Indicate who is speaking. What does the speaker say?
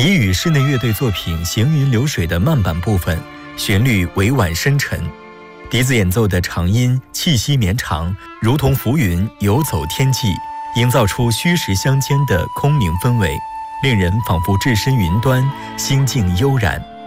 Speaker 1: 拟与室内乐队作品《行云流水》的慢板部分，旋律委婉深沉，笛子演奏的长音气息绵长，如同浮云游走天际，营造出虚实相间的空明氛围，令人仿佛置身云端，心境悠然。